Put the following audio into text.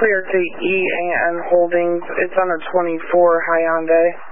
clear to E&N Holdings. It's on a 24 Hyundai.